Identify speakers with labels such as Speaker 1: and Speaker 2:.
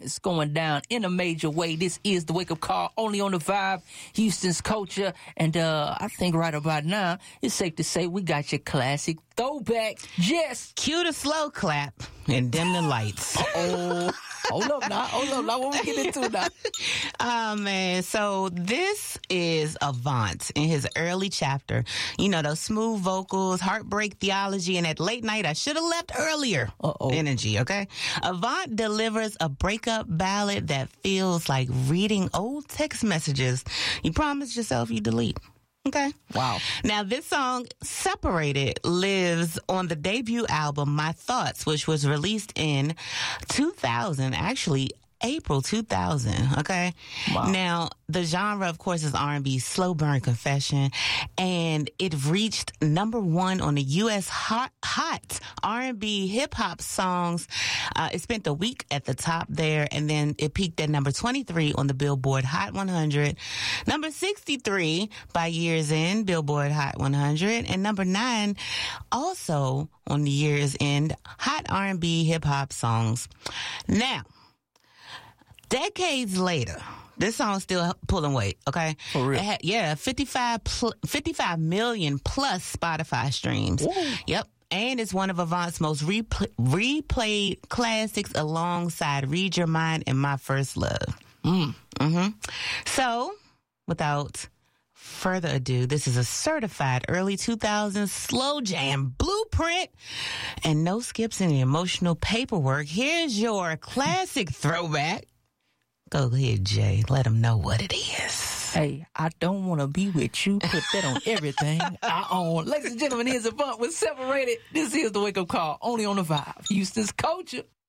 Speaker 1: It's going down in a major way. This is the Wake Up Call, only on the Vibe, Houston's culture. And I think right about now, it's safe to say we got your classic throwback. Jess.
Speaker 2: Cue the slow clap and dim the lights.
Speaker 1: Hold up now. What we get into now?
Speaker 2: Oh, man. So this is Avant in his early chapter. You know, those smooth vocals, heartbreak theology, and at late night, I should have left earlier energy, okay? Avant delivers a breakup ballad that feels like reading old text messages you promised yourself you delete. Okay.
Speaker 1: Wow.
Speaker 2: Now, this song, Separated, lives on the debut album, My Thoughts, which was released in 2000, actually April 2000, okay?
Speaker 1: Wow.
Speaker 2: Now, the genre, of course, is R&B, slow burn confession, and it reached number 1 on the U.S. hot R&B hip-hop songs. It spent a week at the top there, and then it peaked at number 23 on the Billboard Hot 100, number 63 by year's end, Billboard Hot 100, and number 9 also on the year's end, Hot R&B hip-hop songs. Now, decades later, this song's still pulling weight, okay?
Speaker 1: For real?
Speaker 2: It had, 55 million plus Spotify streams.
Speaker 1: Ooh.
Speaker 2: Yep. And it's one of Avant's most replayed classics alongside Read Your Mind and My First Love. So, without further ado, this is a certified early 2000s slow jam blueprint and no skips in the emotional paperwork. Here's your classic throwback. Go ahead, Jay. Let them know what it is.
Speaker 1: Hey, I don't want to be with you. Put that on everything I own. Ladies and gentlemen, here's Avant with Separated. This is the Wake Up Call, only on the Vibe, Houston's culture.